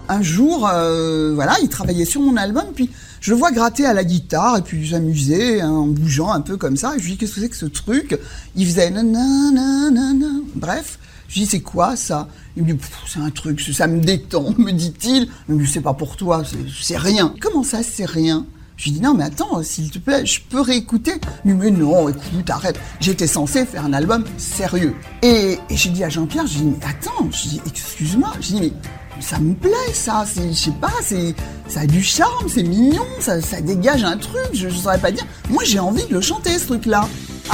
un jour, voilà, il travaillait sur mon album, puis je le vois gratter à la guitare, et puis s'amuser, hein, en bougeant un peu comme ça, et je lui dis, qu'est-ce que c'est que ce truc? Il faisait nanana, bref, je lui dis, c'est quoi ça? Il me dit, c'est un truc, ça me détend, me dit-il, mais c'est pas pour toi, c'est rien. Comment ça, c'est rien? Je lui dis, non, mais attends, s'il te plaît, je peux réécouter? Il me dit, mais non, écoute, arrête. J'étais censé faire un album sérieux. Et j'ai dit à Jean-Pierre, je dis, mais attends, je dis, excuse-moi, je dis, mais ça me plaît, ça, je sais pas, ça a du charme, c'est mignon, ça dégage un truc, je saurais pas dire. Moi, j'ai envie de le chanter, ce truc-là.